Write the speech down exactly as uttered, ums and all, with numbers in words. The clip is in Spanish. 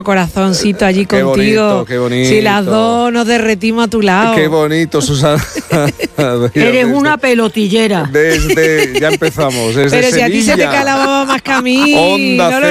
corazoncito allí Qué contigo. bonito, qué bonito. Si las dos nos derretimos a tu lado. Qué bonito, Susana. Eres una pelotillera. Desde, ya empezamos, desde Pero si a ti se te Sevilla. cae la baba más que a mí. Onda no lo